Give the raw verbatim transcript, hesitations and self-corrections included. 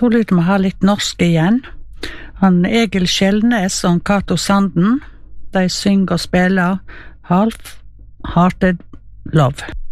Så lyder vi ha litt norsk igjen. Han Egil Skjelnes og Cato Sanden, de synger og spiller Half Hearted Love.